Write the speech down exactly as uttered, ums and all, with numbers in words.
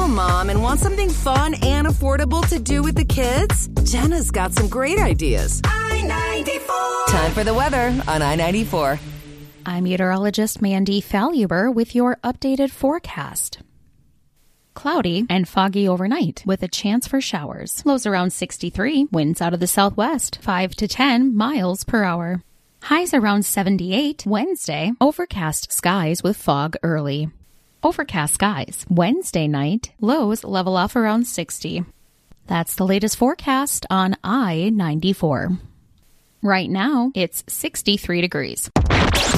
home, Mom, and want something fun and affordable to do with the kids? Jenna's got some great ideas. I ninety-four. Time for the weather on I ninety-four. I'm meteorologist Mandy Faluber with your updated forecast. Cloudy and foggy overnight with a chance for showers. Lows around sixty-three, winds out of the southwest, five to ten miles per hour. Highs around seventy-eight. Wednesday, overcast skies with fog early. Overcast skies. Wednesday night, lows level off around sixty. That's the latest forecast on I ninety-four. Right now, it's sixty-three degrees.